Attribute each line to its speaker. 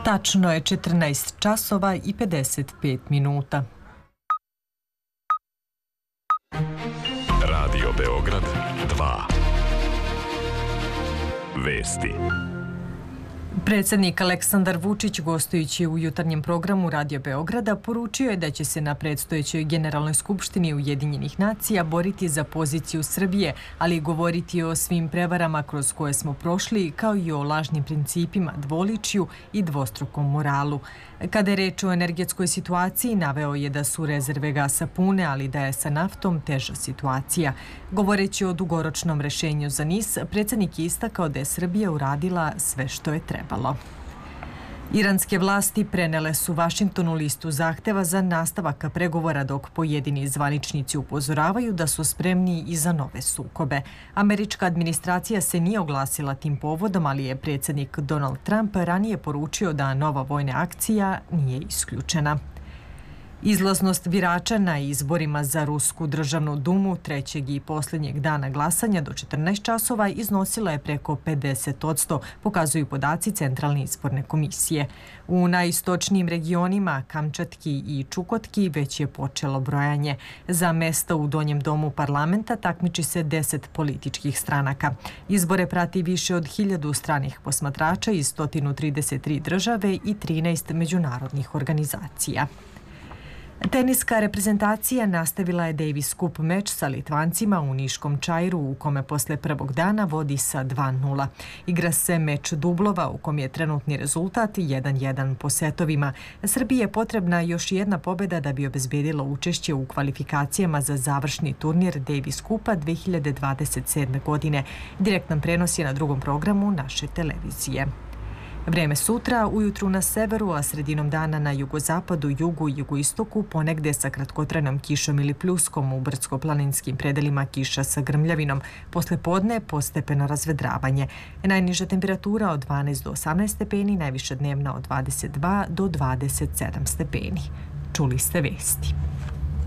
Speaker 1: Tačno je 14 časova i 55 minuta.
Speaker 2: Radio Beograd 2. Vesti.
Speaker 1: Predsjednik Aleksandar Vučić, gostujući u jutarnjem programu Radio Beograda, poručio je da će se na predstojećoj Generalnoj skupštini Ujedinjenih nacija boriti za poziciju Srbije, ali i govoriti o svim prevarama kroz koje smo prošli, kao i o lažnim principima, dvoličju i dvostrukom moralu. Kada je reč o energetskoj situaciji, naveo je da su rezerve gasa pune, ali da je sa naftom teža situacija. Govoreći o dugoročnom rešenju za NIS, predsjednik je istakao da je Srbija uradila sve što je trebalo. Iranske vlasti prenele su Vašingtonu listu zahteva za nastavak pregovora, dok pojedini zvaničnici upozoravaju da su spremni i za nove sukobe. Američka administracija se nije oglasila tim povodom, ali je predsjednik Donald Trump ranije poručio da nova vojna akcija nije isključena. Izlaznost birača na izborima za Rusku državnu dumu trećeg i posljednjeg dana glasanja do 14 časova iznosila je preko 50%, pokazuju podaci Centralne izborne komisije. U najistočnijim regionima Kamčatki i Čukotki već je počelo brojanje. Za mesta u Donjem domu parlamenta takmiči se 10 političkih stranaka. Izbore prati više od 1000 stranih posmatrača iz 133 države i 13 međunarodnih organizacija. Teniska reprezentacija nastavila je Davis Cup meč sa Litvancima u Niškom Čairu, u kome posle prvog dana vodi sa 2:0. Igra se meč dublova u kom je trenutni rezultat 1:1 po setovima. Srbiji je potrebna još jedna pobjeda da bi obezbedila učešće u kvalifikacijama za završni turnir Davis Cupa 2027. godine. Direktan prenos je na drugom programu naše televizije. Vreme sutra, ujutru na severu, a sredinom dana na jugozapadu, jugu i jugoistoku, ponegde sa kratkotrajnom kišom ili pljuskom, u brdsko-planinskim predelima kiša sa grmljavinom. Posle podne postepeno razvedravanje. Najniža temperatura od 12 do 18 stepeni, najviša dnevna od 22 do 27 stepeni. Čuli ste vesti.